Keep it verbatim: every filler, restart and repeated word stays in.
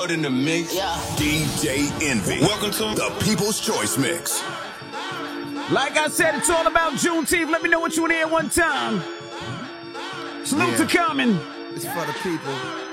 Ford in the mix. Yeah. D J Envy. Welcome to the People's Choice Mix. Like I said, it's all about Juneteenth. Let me know what you want to hear one time. Salute Yeah. to Common. It's for the people.